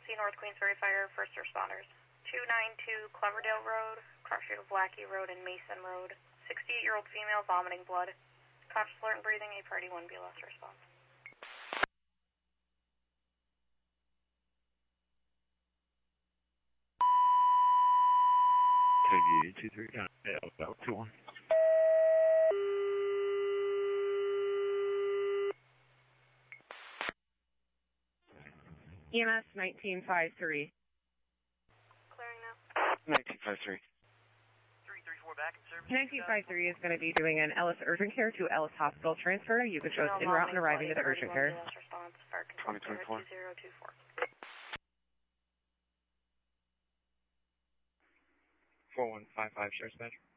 See North Queensbury Fire, first responders. 292 Cloverdale Road, cross-street of Lackey Road and Mason Road. 68-year-old female vomiting blood. Conscious, alert, and breathing. A priority 1 BLS response. Take 239 L 21. EMS 1953. Clearing now. 1953. 334 back in service. 1953 is going to be doing an Ellis Urgent Care to Ellis Hospital transfer. You can show us en route and arriving to the urgent care. 2024. 2024. 4155 Sheriff's Badge.